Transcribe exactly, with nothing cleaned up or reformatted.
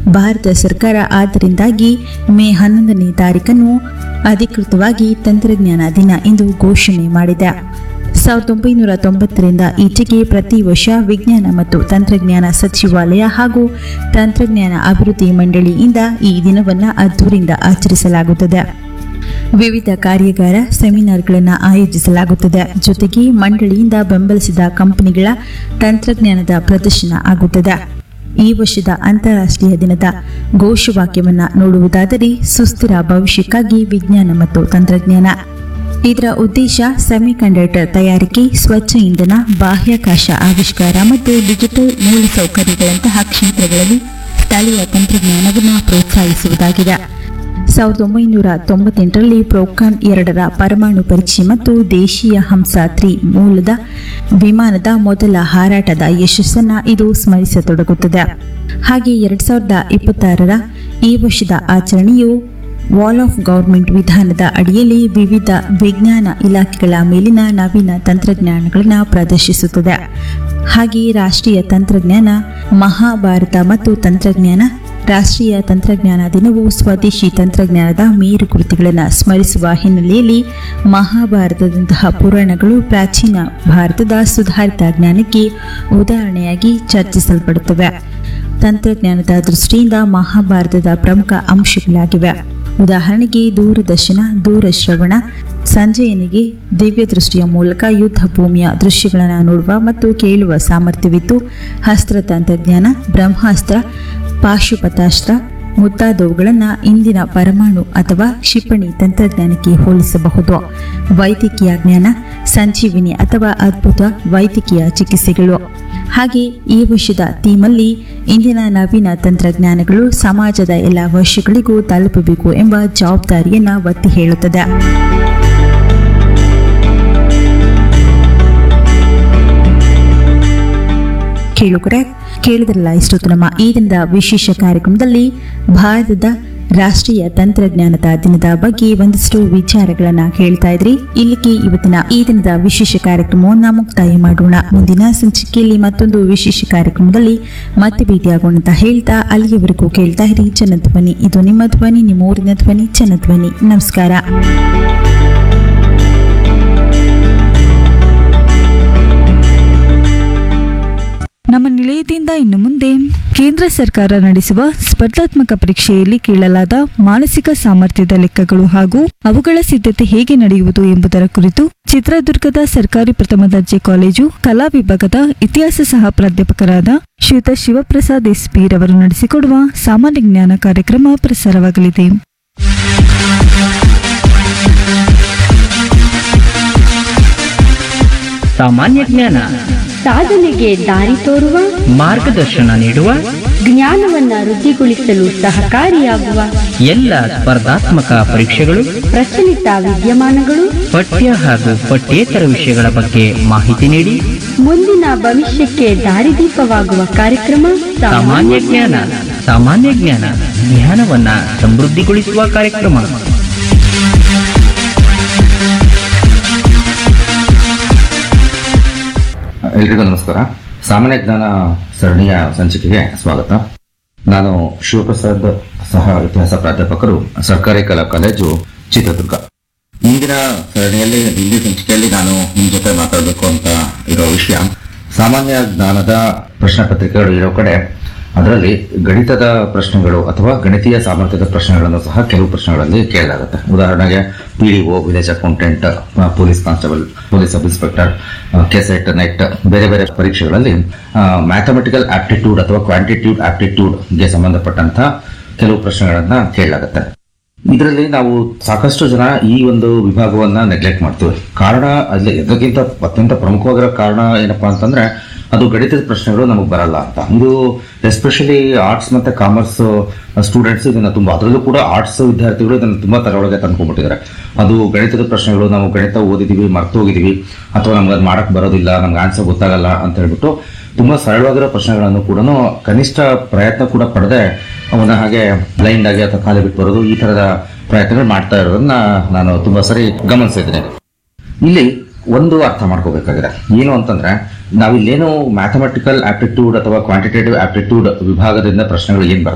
ಭಾರತ ಸರ್ಕಾರ ಆದ್ದರಿಂದಾಗಿ ಮೇ ಹನ್ನೊಂದನೇ ತಾರೀಕನ್ನು ಅಧಿಕೃತವಾಗಿ ತಂತ್ರಜ್ಞಾನ ದಿನ ಎಂದು ಘೋಷಣೆ ಮಾಡಿದೆ. ಸಾವಿರದ ಒಂಬೈನೂರ ತೊಂಬತ್ತರಿಂದ ಈಚೆಗೆ ಪ್ರತಿ ವರ್ಷ ವಿಜ್ಞಾನ ಮತ್ತು ತಂತ್ರಜ್ಞಾನ ಸಚಿವಾಲಯ ಹಾಗೂ ತಂತ್ರಜ್ಞಾನ ಅಭಿವೃದ್ಧಿ ಮಂಡಳಿಯಿಂದ ಈ ದಿನವನ್ನು ಅದ್ದೂರಿಯಿಂದ ಆಚರಿಸಲಾಗುತ್ತದೆ. ವಿವಿಧ ಕಾರ್ಯಾಗಾರ ಸೆಮಿನಾರ್ಗಳನ್ನು ಆಯೋಜಿಸಲಾಗುತ್ತದೆ. ಜೊತೆಗೆ ಮಂಡಳಿಯಿಂದ ಬೆಂಬಲಿಸಿದ ಕಂಪನಿಗಳ ತಂತ್ರಜ್ಞಾನದ ಪ್ರದರ್ಶನ ಆಗುತ್ತದೆ. ಈ ವರ್ಷದ ಅಂತಾರಾಷ್ಟ್ರೀಯ ದಿನದ ಘೋಷವಾಕ್ಯವನ್ನು ನೋಡುವುದಾದರೆ ಸುಸ್ಥಿರ ಭವಿಷ್ಯಕ್ಕಾಗಿ ವಿಜ್ಞಾನ ಮತ್ತು ತಂತ್ರಜ್ಞಾನ. ಇದರ ಉದ್ದೇಶ ಸೆಮಿಕಂಡಕ್ಟರ್ ತಯಾರಿಕೆ, ಸ್ವಚ್ಛ ಇಂಧನ, ಬಾಹ್ಯಾಕಾಶ ಆವಿಷ್ಕಾರ ಮತ್ತು ಡಿಜಿಟಲ್ ಮೂಲಸೌಕರ್ಯಗಳಂತಹ ಕ್ಷೇತ್ರಗಳಲ್ಲಿ ಸ್ಥಳೀಯ ತಂತ್ರಜ್ಞಾನವನ್ನು ಪ್ರೋತ್ಸಾಹಿಸುವುದಾಗಿದೆ. ಸಾವಿರದ ಒಂಬೈನೂರ ತೊಂಬತ್ತೆಂಟರಲ್ಲಿ ಪ್ರೋಕಾನ್ ಎರಡರ ಪರಮಾಣು ಪರೀಕ್ಷೆ ಮತ್ತು ದೇಶೀಯ ಹಂಸ ತ್ರೀ ಮೂಲದ ವಿಮಾನದ ಮೊದಲ ಹಾರಾಟದ ಯಶಸ್ಸನ್ನು ಇದು ಸ್ಮರಿಸತೊಡಗುತ್ತದೆ. ಹಾಗೆ ಎರಡ್ ಸಾವಿರದ ಇಪ್ಪತ್ತಾರರ ಈ ವರ್ಷದ ಆಚರಣೆಯು ವಾಲ್ ಆಫ್ ಗವರ್ಮೆಂಟ್ ವಿಧಾನದ ಅಡಿಯಲ್ಲಿ ವಿವಿಧ ವಿಜ್ಞಾನ ಇಲಾಖೆಗಳ ಮೇಲಿನ ನವೀನ ತಂತ್ರಜ್ಞಾನಗಳನ್ನು ಪ್ರದರ್ಶಿಸುತ್ತದೆ. ಹಾಗೆಯೇ ರಾಷ್ಟ್ರೀಯ ತಂತ್ರಜ್ಞಾನ ಮಹಾಭಾರತ ಮತ್ತು ತಂತ್ರಜ್ಞಾನ ರಾಷ್ಟ್ರೀಯ ತಂತ್ರಜ್ಞಾನ ದಿನವು ಸ್ವದೇಶಿ ತಂತ್ರಜ್ಞಾನದ ಮೇರುಕೃತಿಗಳನ್ನು ಸ್ಮರಿಸುವ ಹಿನ್ನೆಲೆಯಲ್ಲಿ ಮಹಾಭಾರತದಂತಹ ಪುರಾಣಗಳು ಪ್ರಾಚೀನ ಭಾರತದ ಸುಧಾರಿತ ಜ್ಞಾನಕ್ಕೆ ಉದಾಹರಣೆಯಾಗಿ ಚರ್ಚಿಸಲ್ಪಡುತ್ತವೆ. ತಂತ್ರಜ್ಞಾನದ ದೃಷ್ಟಿಯಿಂದ ಮಹಾಭಾರತದ ಪ್ರಮುಖ ಅಂಶಗಳಾಗಿವೆ. ಉದಾಹರಣೆಗೆ ದೂರದರ್ಶನ, ದೂರಶ್ರವಣ, ಸಂಜಯನಿಗೆ ದಿವ್ಯ ದೃಷ್ಟಿಯ ಮೂಲಕ ಯುದ್ಧ ಭೂಮಿಯ ದೃಶ್ಯಗಳನ್ನು ನೋಡುವ ಮತ್ತು ಕೇಳುವ ಸಾಮರ್ಥ್ಯವಿತ್ತು. ಹಸ್ತ್ರ ತಂತ್ರಜ್ಞಾನ, ಬ್ರಹ್ಮಾಸ್ತ್ರ, ಪಾಶುಪತಾಸ್ತ್ರ ಮುಂತಾದವುಗಳನ್ನು ಇಂದಿನ ಪರಮಾಣು ಅಥವಾ ಕ್ಷಿಪಣಿ ತಂತ್ರಜ್ಞಾನಕ್ಕೆ ಹೋಲಿಸಬಹುದು. ವೈದ್ಯಕೀಯ ಜ್ಞಾನ, ಸಂಜೀವಿನಿ ಅಥವಾ ಅದ್ಭುತ ವೈದ್ಯಕೀಯ ಚಿಕಿತ್ಸೆಗಳು. ಹಾಗೆ ಈ ವರ್ಷದ ಥೀಮಲ್ಲಿ ಇಂದಿನ ನವೀನ ತಂತ್ರಜ್ಞಾನಗಳು ಸಮಾಜದ ಎಲ್ಲ ವರ್ಷಗಳಿಗೂ ತಲುಪಬೇಕು ಎಂಬ ಜವಾಬ್ದಾರಿಯನ್ನು ಒತ್ತಿ ಹೇಳುತ್ತದೆ. ಕೇಳುಗರೆ, ಕೇಳಿದ್ರಲ್ಲ ಇಷ್ಟೊತ್ತು ನಮ್ಮ ಈ ದಿನದ ವಿಶೇಷ ಕಾರ್ಯಕ್ರಮದಲ್ಲಿ ಭಾರತದ ರಾಷ್ಟ್ರೀಯ ತಂತ್ರಜ್ಞಾನದ ದಿನದ ಬಗ್ಗೆ ಒಂದಷ್ಟು ವಿಚಾರಗಳನ್ನ ಕೇಳ್ತಾ ಇದ್ರಿ. ಇಲ್ಲಿಗೆ ಇವತ್ತಿನ ಈ ದಿನದ ವಿಶೇಷ ಕಾರ್ಯಕ್ರಮವನ್ನು ಮುಕ್ತಾಯ ಮಾಡೋಣ. ಮುಂದಿನ ಸಂಚಿಕೆಯಲ್ಲಿ ಮತ್ತೊಂದು ವಿಶೇಷ ಕಾರ್ಯಕ್ರಮದಲ್ಲಿ ಮತ್ತೆ ಭೇಟಿಯಾಗೋಣ ಅಂತ ಹೇಳ್ತಾ ಅಲ್ಲಿಯವರೆಗೂ ಕೇಳ್ತಾ ಇರಿ ಜನಧ್ವನಿ. ಇದು ನಿಮ್ಮ ಧ್ವನಿ, ನಿಮ್ಮ ಊರಿನ ಧ್ವನಿ, ಜನಧ್ವನಿ. ನಮಸ್ಕಾರ. ನಮ್ಮ ನಿಲಯದಿಂದ ಇನ್ನು ಮುಂದೆ ಕೇಂದ್ರ ಸರ್ಕಾರ ನಡೆಸುವ ಸ್ಪರ್ಧಾತ್ಮಕ ಪರೀಕ್ಷೆಯಲ್ಲಿ ಕೇಳಲಾದ ಮಾನಸಿಕ ಸಾಮರ್ಥ್ಯದ ಲೆಕ್ಕಗಳು ಹಾಗೂ ಅವುಗಳ ಸಿದ್ಧತೆ ಹೇಗೆ ನಡೆಯುವುದು ಎಂಬುದರ ಕುರಿತು ಚಿತ್ರದುರ್ಗದ ಸರ್ಕಾರಿ ಪ್ರಥಮ ದರ್ಜೆ ಕಾಲೇಜು ಕಲಾ ವಿಭಾಗದ ಇತಿಹಾಸ ಸಹ ಪ್ರಾಧ್ಯಾಪಕರಾದ ಶ್ರೀಯುತ ಶಿವಪ್ರಸಾದ್ ಎಸ್ ಪಿ ರವರು ನಡೆಸಿಕೊಡುವ ಸಾಮಾನ್ಯ ಜ್ಞಾನ ಕಾರ್ಯಕ್ರಮ ಪ್ರಸಾರವಾಗಲಿದೆ. ಸಾಮಾನ್ಯ ಜ್ಞಾನ ಸಾಧನೆಗೆ ದಾರಿ ತೋರುವ, ಮಾರ್ಗದರ್ಶನ ನೀಡುವ, ಜ್ಞಾನವನ್ನ ವೃದ್ಧಿಗೊಳಿಸಲು ಸಹಕಾರಿಯಾಗುವ ಎಲ್ಲ ಸ್ಪರ್ಧಾತ್ಮಕ ಪರೀಕ್ಷೆಗಳು, ಪ್ರಚಲಿತ ವಿದ್ಯಮಾನಗಳು, ಪಠ್ಯ ಹಾಗೂ ಪಠ್ಯೇತರ ವಿಷಯಗಳ ಬಗ್ಗೆ ಮಾಹಿತಿ ನೀಡಿ ಮುಂದಿನ ಭವಿಷ್ಯಕ್ಕೆ ದಾರಿದೀಪವಾಗುವ ಕಾರ್ಯಕ್ರಮ ಸಾಮಾನ್ಯ ಜ್ಞಾನ. ಸಾಮಾನ್ಯ ಜ್ಞಾನ ಜ್ಞಾನವನ್ನ ಸಮೃದ್ಧಿಗೊಳಿಸುವ ಕಾರ್ಯಕ್ರಮ. ಎಲ್ರಿಗೂ ನಮಸ್ಕಾರ. ಸಾಮಾನ್ಯ ಜ್ಞಾನ ಸರಣಿಯ ಸಂಚಿಕೆಗೆ ಸ್ವಾಗತ. ನಾನು ಶಿವಪ್ರಸಾದ್, ಸಹ ಇತಿಹಾಸ ಪ್ರಾಧ್ಯಾಪಕರು, ಸರ್ಕಾರಿ ಕಲಾ ಕಾಲೇಜು, ಚಿತ್ರದುರ್ಗ. ಇಂದಿನ ಸರಣಿಯಲ್ಲಿ ಹಿಂದಿನ ಸಂಚಿಕೆಯಲ್ಲಿ ನಾನು ನಿಮ್ಮ ಜೊತೆ ಮಾತಾಡಬೇಕು ಅಂತ ಇರೋ ವಿಷಯ ಸಾಮಾನ್ಯ ಜ್ಞಾನದ ಪ್ರಶ್ನೆ ಪತ್ರಿಕೆಗಳು ಇರೋ ಕಡೆ ಅದರಲ್ಲಿ ಗಣಿತದ ಪ್ರಶ್ನೆಗಳು ಅಥವಾ ಗಣಿತೀಯ ಸಾಮರ್ಥ್ಯದ ಪ್ರಶ್ನೆಗಳನ್ನು ಸಹ ಕೆಲವು ಪ್ರಶ್ನೆಗಳಲ್ಲಿ ಕೇಳಲಾಗುತ್ತೆ. ಉದಾಹರಣೆಗೆ PDO, village accountant, police constable, police sub inspector, KSET, net, ಬೇರೆ ಬೇರೆ ಪರೀಕ್ಷೆಗಳಲ್ಲಿ ಮ್ಯಾಥಮೆಟಿಕಲ್ ಆಪ್ಟಿಟ್ಯೂಡ್ ಅಥವಾ ಕ್ವಾಂಟಿಟ್ಯೂಡ್ ಆಪ್ಟಿಟ್ಯೂಡ್ಗೆ ಸಂಬಂಧಪಟ್ಟಂತಹ ಕೆಲವು ಪ್ರಶ್ನೆಗಳನ್ನ ಕೇಳಲಾಗುತ್ತೆ. ಇದರಲ್ಲಿ ನಾವು ಸಾಕಷ್ಟು ಜನ ಈ ಒಂದು ವಿಭಾಗವನ್ನ ನೆಗ್ಲೆಕ್ಟ್ ಮಾಡ್ತೀವಿ. ಕಾರಣ ಅಲ್ಲಿ ಇದಕ್ಕಿಂತ ಅತ್ಯಂತ ಪ್ರಮುಖವಾಗಿರೋ ಕಾರಣ ಏನಪ್ಪಾ ಅಂತಂದ್ರೆ ಅದು ಗಣಿತದ ಪ್ರಶ್ನೆಗಳು ನಮಗೆ ಬರಲ್ಲ ಅಂತ. ಇದು ಎಸ್ಪೆಷಲಿ ಆರ್ಟ್ಸ್ ಮತ್ತೆ ಕಾಮರ್ಸ್ ಸ್ಟೂಡೆಂಟ್ಸ್ ಇದನ್ನ ತುಂಬಾ, ಅದರಲ್ಲೂ ಕೂಡ ಆರ್ಟ್ಸ್ ವಿದ್ಯಾರ್ಥಿಗಳು ಇದನ್ನ ತುಂಬಾ ತರೊಳಗೆ ತಂದ್ಕೊಂಡ್ಬಿಟ್ಟಿದ್ದಾರೆ. ಅದು ಗಣಿತದ ಪ್ರಶ್ನೆಗಳು, ನಾವು ಗಣಿತ ಓದಿದೀವಿ, ಮರ್ತು ಹೋಗಿದೀವಿ, ಅಥವಾ ನಮ್ಗೆ ಅದು ಮಾಡಕ್ ಬರೋದಿಲ್ಲ, ನಮ್ಗೆ ಆನ್ಸರ್ ಗೊತ್ತಾಗಲ್ಲ ಅಂತ ಹೇಳ್ಬಿಟ್ಟು ತುಂಬಾ ಸರಳವಾಗಿರೋ ಪ್ರಶ್ನೆಗಳನ್ನು ಕೂಡ ಕನಿಷ್ಠ ಪ್ರಯತ್ನ ಕೂಡ ಪಡೆದೇ ಅವನ್ನ ಹಾಗೆ ಬ್ಲೈಂಡ್ ಆಗಿ ಅಥವಾ ಖಾಲಿ ಬಿಟ್ಟು ಬರೋದು, ಈ ತರದ ಪ್ರಯತ್ನಗಳು ಮಾಡ್ತಾ ಇರೋದನ್ನ ನಾನು ತುಂಬಾ ಸರಿ ಗಮನಿಸಿದ್ದೇನೆ. ಇಲ್ಲಿ ಒಂದು ಅರ್ಥ ಮಾಡ್ಕೋಬೇಕಾಗಿದೆ ಏನು ಅಂತಂದ್ರೆ, ನಾವಿಲ್ಲೇನು ಮ್ಯಾಥಮೆಟಿಕಲ್ ಆಪ್ಟಿಟ್ಯೂಡ್ ಅಥವಾ ಕ್ವಾಂಟಿಟೇಟಿವ್ ಆಪ್ಟಿಟ್ಯೂಡ್ ವಿಭಾಗದಿಂದ ಪ್ರಶ್ನೆಗಳು ಏನ್ ಬರ್ತದೆ